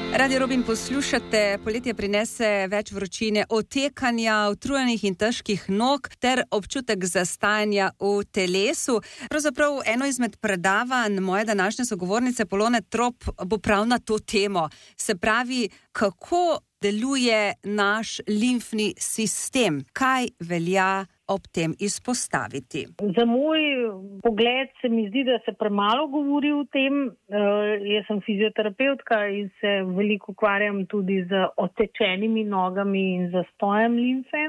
Radio Robin poslušate, poletje prinese več vročine, otekanja, utrujenih in težkih nog ter občutek zastajanja v telesu. Pravzaprav eno izmed predavanj moje današnje sogovornice Polone Trop bo prav na to temo. Se pravi, kako deluje naš limfni sistem, kaj velja ob tem izpostaviti. Za moj pogled se mi zdi, da se premalo govori o tem. Jaz sem fizioterapevtka in se veliko ukvarjam tudi z otečenimi nogami in zastojem limfe.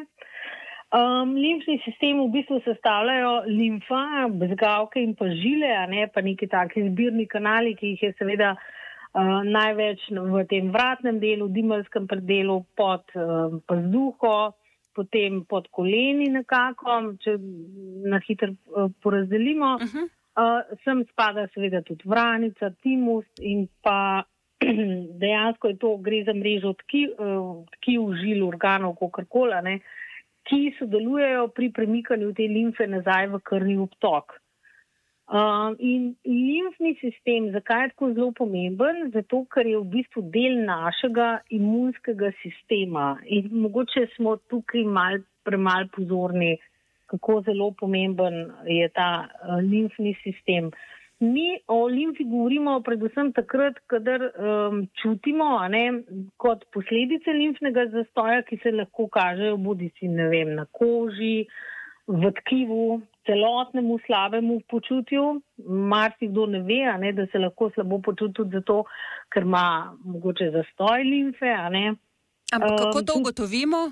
Limfni sistem v bistvu sestavljajo limfa, bezgavke in pa žile, a ne pa neki taki zbirni kanali, ki jih je seveda največ v tem vratnem delu, dimelskem predelu pod pazduho, potem pod koleni nekako, če na hitro porazdelimo. Sem spada seveda tudi vranica, timus in pa dejansko gre za mrežo tkiv, žil, organov, kakorkoli, ki sodelujejo pri premikanju te limfe nazaj v krvni obtok. In limfni sistem, zakaj je tako zelo pomemben? Zato, ker je v bistvu del našega imunskega sistema in mogoče smo tukaj premalo pozorni, kako zelo pomemben je ta limfni sistem. Mi o limfi govorimo predvsem takrat, kadar čutimo, kot posledice limfnega zastoja, ki se lahko kažejo bodisi, na koži, v tkivu, celotnemu slabemu počutju. Marsikdo ne ve, da se lahko slabo počuti tudi zato, ker ima mogoče zastoj limfe. Ampak kako to ugotovimo?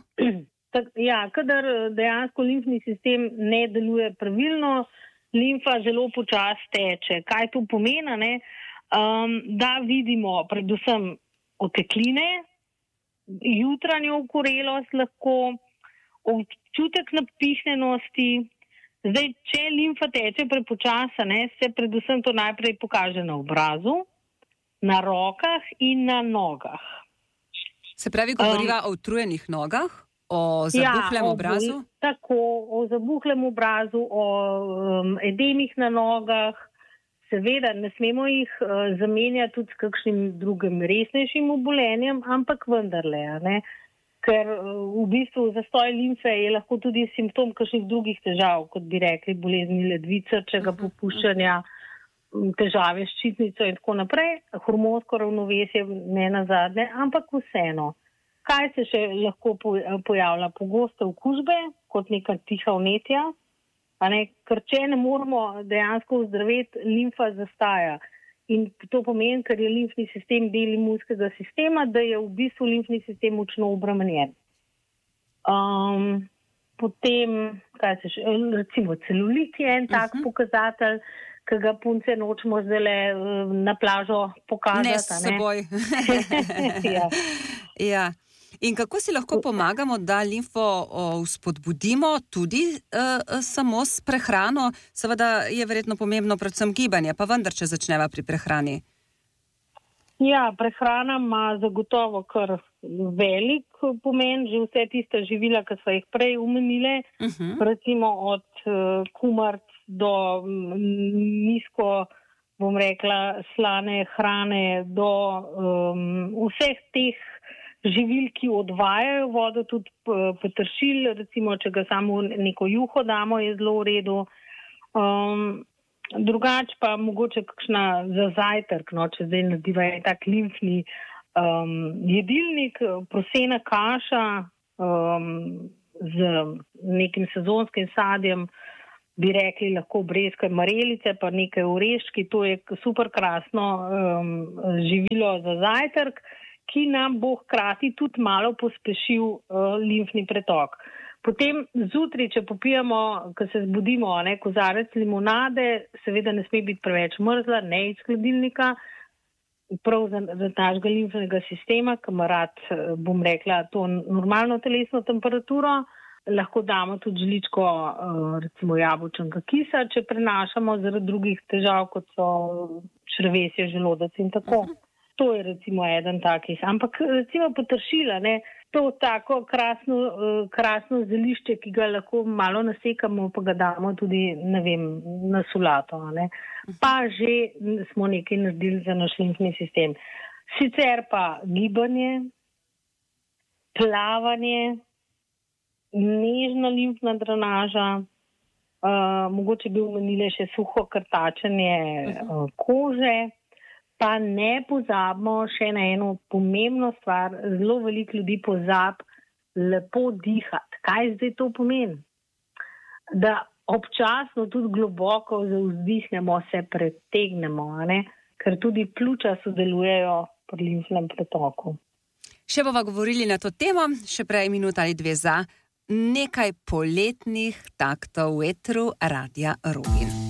Kadar dejansko limfni sistem ne deluje pravilno, limfa zelo počasi teče. Kaj to pomeni? Da vidimo predvsem otekline, jutranjo okorelost lahko, občutek napihnjenosti. Zdaj, če limfa teče prepočasno, se predvsem to najprej pokaže na obrazu, na rokah in na nogah. Se pravi, govoriva o utrujenih nogah, o zabuhlem obrazu? Tako, o zabuhlem obrazu, o edemih na nogah. Seveda, ne smemo jih zamenjati tudi s kakšnim drugim resnejšim obolenjem, ampak vendarle, ker v bistvu zastoj limfe je lahko tudi simptom kakšnih drugih težav, kot bi rekli bolezni ledvice, srčnega popuščanja, težave s ščitnico in tako naprej, hormonsko ravnovesje ne nazadnje, ampak vseeno. Kaj se še lahko pojavlja? Pogoste okužbe, kot neka tiha vnetja, ker če ne moramo dejansko ozdraveti, limfa zastaja. In to pomeni, ker je limfni sistem del imunskega sistema, da je v bistvu limfni sistem močno obremenjen. Potem, recimo celulit je en tak pokazatelj, ki ga punce nočemo zdajle na plažo pokazati. Ne s seboj. Ja. In kako si lahko pomagamo, da limfo vzpodbudimo tudi samo s prehrano? Seveda je verjetno pomembno predvsem gibanje, pa vendar, če začneva pri prehrani. Ja, prehrana ima zagotovo kar velik pomen, že vse tiste živila, ki so jih prej omenile, recimo od kumaric do nizko, bom rekla, slane hrane, do vseh teh živil, ki odvajajo vodo, tudi peteršilj, recimo, če ga samo neko juho damo, je zelo v redu. Drugače pa mogoče kakšna za zajtrk, če zdaj narediva je tak limfni jedilnik, prosena kaša z nekim sezonskim sadjem, bi rekli lahko breskve, marelice, pa nekaj oreščki, to je super krasno živilo za zajtrk, ki nam bo hkrati tudi malo pospešil limfni pretok. Potem zjutraj, če popijemo, ko se zbudimo, kozarec limonade, seveda ne sme biti preveč mrzla, ne iz hladilnika, prav za našega limfnega sistema, ki ima rad, bom rekla, to normalno telesno temperaturo. Lahko damo tudi žličko, recimo jabolčnega kisa, če prenašamo zaradi drugih težav, kot so črevesje, želodec in tako. To je recimo eden takih. Ampak recimo peteršilj, to tako krasno zelišče, ki ga lahko malo nasekamo, pa ga damo tudi, na solato. Pa že smo nekaj naredili za naš limfni sistem. Sicer pa gibanje, plavanje, nežna limfna drenaža, mogoče bi omenile še suho krtačenje kože, pa ne pozabimo še na eno pomembno stvar, zelo veliko ljudi pozabi lepo dihati. Kaj zdaj to pomeni? Da občasno tudi globoko zavzdihnemo, se pretegnemo, ker tudi pljuča sodelujejo pri limfnem pretoku. Še bova govorili na to temo, še prej minuta ali dve za nekaj poletnih taktov v etru Radia Rubin.